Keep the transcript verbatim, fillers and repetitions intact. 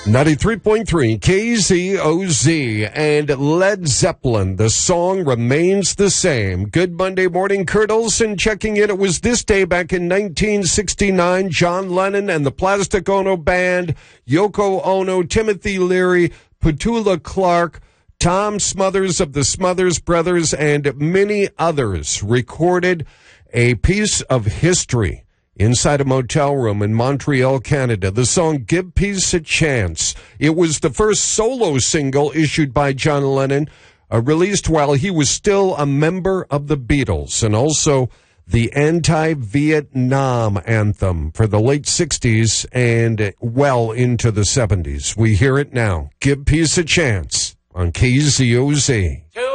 ninety-three point three K Z O Z and Led Zeppelin. The song remains the same. Good Monday morning, Kurt Olson checking in. It was this day back in nineteen sixty-nine. John Lennon and the Plastic Ono Band, Yoko Ono, Timothy Leary, Petula Clark, Tom Smothers of the Smothers Brothers, and many others recorded a piece of history inside a motel room in Montreal, Canada. The song Give Peace a Chance. It was the first solo single issued by John Lennon, uh, released while he was still a member of the Beatles, and also the anti-Vietnam anthem for the late sixties and well into the seventies. We hear it now. Give Peace a Chance on K Z O Z.